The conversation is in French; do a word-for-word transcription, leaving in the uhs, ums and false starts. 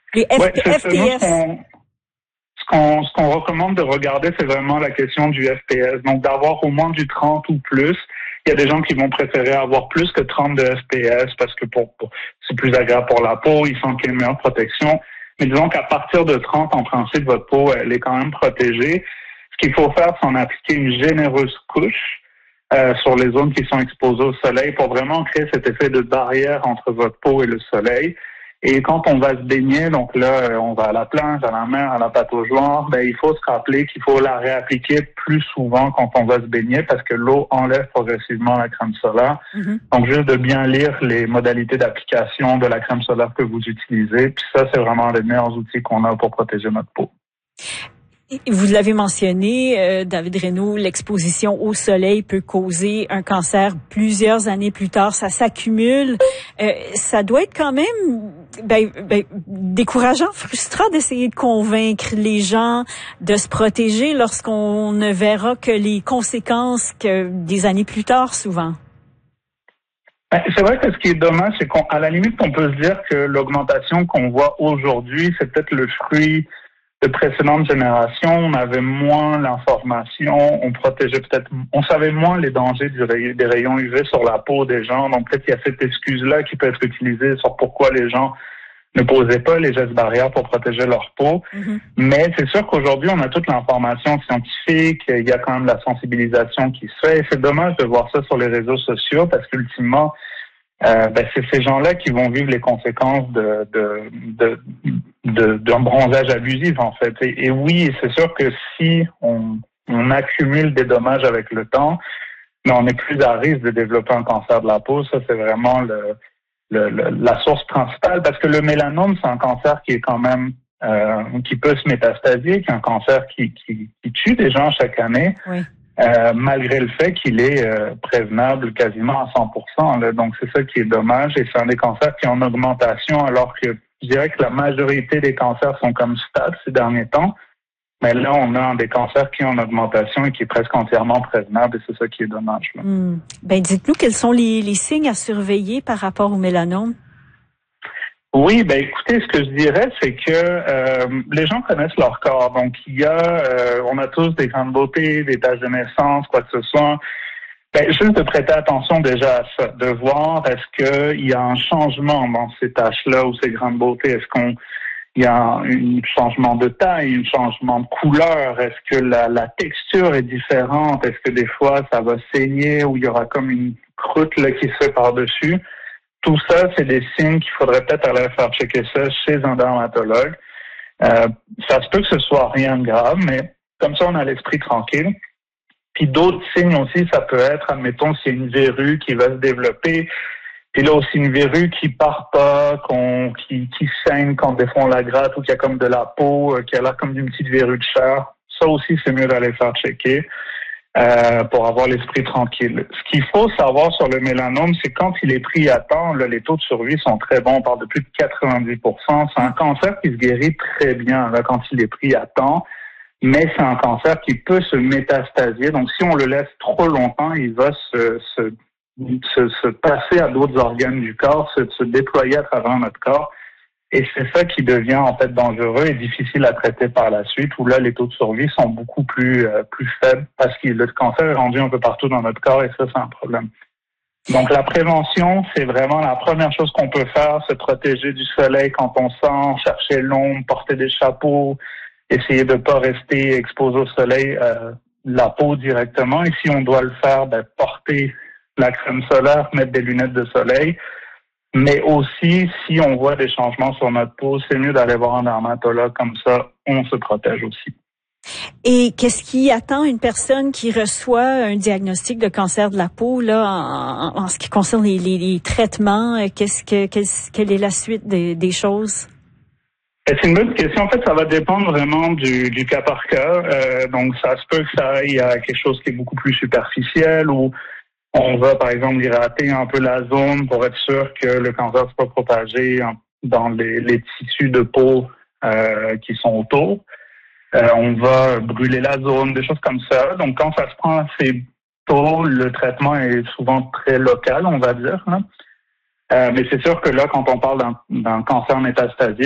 Les F- ouais, c'est F P S. Ça, nous, ce qu'on, ce qu'on recommande de regarder, c'est vraiment la question du F P S. Donc, d'avoir au moins du trente ou plus. Il y a des gens qui vont préférer avoir plus que trente de F P S parce que pour, pour c'est plus agréable pour la peau, ils sentent qu'il y a une meilleure protection. Mais disons qu'à partir de trente, en principe, votre peau, elle est quand même protégée. Ce qu'il faut faire, c'est en appliquer une généreuse couche euh, sur les zones qui sont exposées au soleil pour vraiment créer cet effet de barrière entre votre peau et le soleil. Et quand on va se baigner, donc là, on va à la plage, à la mer, à la pataugeoire, ben il faut se rappeler qu'il faut la réappliquer plus souvent quand on va se baigner parce que l'eau enlève progressivement la crème solaire. Mm-hmm. Donc, juste de bien lire les modalités d'application de la crème solaire que vous utilisez. Puis ça, c'est vraiment les meilleurs outils qu'on a pour protéger notre peau. Vous l'avez mentionné, euh, David Reynaud, l'exposition au soleil peut causer un cancer plusieurs années plus tard. Ça s'accumule. Euh, ça doit être quand même ben, ben, décourageant, frustrant d'essayer de convaincre les gens de se protéger lorsqu'on ne verra que les conséquences que des années plus tard, souvent. C'est vrai que ce qui est dommage, c'est qu'à la limite, on peut se dire que l'augmentation qu'on voit aujourd'hui, c'est peut-être le fruit de précédentes générations. On avait moins l'information, on protégeait peut-être, on savait moins les dangers du ray, des rayons U V sur la peau des gens. Donc peut-être qu'il y a cette excuse-là qui peut être utilisée sur pourquoi les gens ne posaient pas les gestes barrières pour protéger leur peau. Mm-hmm. Mais c'est sûr qu'aujourd'hui, on a toute l'information scientifique, il y a quand même la sensibilisation qui se fait. Et c'est dommage de voir ça sur les réseaux sociaux parce qu'ultimement, Euh, ben c'est ces gens-là qui vont vivre les conséquences de, de, de, de, d'un bronzage abusif, en fait. Et, et oui, c'est sûr que si on, on accumule des dommages avec le temps, mais on est plus à risque de développer un cancer de la peau. Ça, c'est vraiment le, le, le la source principale, parce que le mélanome, c'est un cancer qui est quand même euh, qui peut se métastasier, qui est un cancer qui, qui, qui tue des gens chaque année. Oui. Euh, malgré le fait qu'il est euh, prévenable quasiment à cent pour cent. Là. Donc, c'est ça qui est dommage. Et c'est un des cancers qui est en augmentation, alors que je dirais que la majorité des cancers sont comme stables ces derniers temps. Mais là, on a un des cancers qui est en augmentation et qui est presque entièrement prévenable. Et c'est ça qui est dommage. Là. Mmh. Ben, dites-nous quels sont les, les signes à surveiller par rapport au mélanome? Oui, ben écoutez, ce que je dirais, c'est que euh, les gens connaissent leur corps. Donc, il y a, euh, on a tous des grandes beautés, des taches de naissance, quoi que ce soit. Ben, juste de prêter attention déjà à ça, de voir est-ce qu'il y a un changement dans ces taches-là ou ces grandes beautés. Est-ce qu'on, il y a un, un changement de taille, un changement de couleur. Est-ce que la, la texture est différente? Est-ce que des fois ça va saigner ou il y aura comme une croûte là qui se fait par-dessus? Tout ça, c'est des signes qu'il faudrait peut-être aller faire checker ça chez un dermatologue. Euh, ça se peut que ce soit rien de grave, mais comme ça, on a l'esprit tranquille. Puis d'autres signes aussi, ça peut être, admettons, s'il y a une verrue qui va se développer, puis là aussi une verrue qui part pas, qu'on, qui, qui saigne quand des fois on la gratte ou qu'il y a comme de la peau, qui a l'air comme d'une petite verrue de chair. Ça aussi, c'est mieux d'aller faire checker. Euh, pour avoir l'esprit tranquille. Ce qu'il faut savoir sur le mélanome, c'est quand il est pris à temps, là, les taux de survie sont très bons, on parle de plus de quatre-vingt-dix pour cent. C'est un cancer qui se guérit très bien là, quand il est pris à temps, mais c'est un cancer qui peut se métastasier. Donc, si on le laisse trop longtemps, il va se, se, se, se passer à d'autres organes du corps, se, se déployer à travers notre corps. Et c'est ça qui devient en fait dangereux et difficile à traiter par la suite, où là les taux de survie sont beaucoup plus euh, plus faibles parce que le cancer est rendu un peu partout dans notre corps et ça c'est un problème. Donc la prévention, c'est vraiment la première chose qu'on peut faire, se protéger du soleil quand on sent, chercher l'ombre, porter des chapeaux, essayer de pas rester exposé au soleil, euh, la peau directement. Et si on doit le faire, ben, porter la crème solaire, mettre des lunettes de soleil. Mais aussi, si on voit des changements sur notre peau, c'est mieux d'aller voir un dermatologue, comme ça, on se protège aussi. Et qu'est-ce qui attend une personne qui reçoit un diagnostic de cancer de la peau, là, en, en ce qui concerne les, les, les traitements? Qu'est-ce que, qu'est-ce, quelle est la suite des, des choses? C'est une bonne question. En fait, ça va dépendre vraiment du, du cas par cas. Euh, donc, ça se peut que ça aille à quelque chose qui est beaucoup plus superficiel ou on va, par exemple, hydrater un peu la zone pour être sûr que le cancer ne soit pas propagé dans les, les tissus de peau euh, qui sont autour. Euh, on va brûler la zone, des choses comme ça. Donc, quand ça se prend assez tôt, le traitement est souvent très local, on va dire. Hein. Euh, mais c'est sûr que là, quand on parle d'un, d'un cancer métastasié,